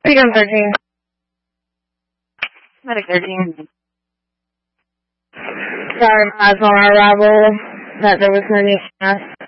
Medic 13. Medic 13. Sorry, as on our arrival, that there was no need to ask.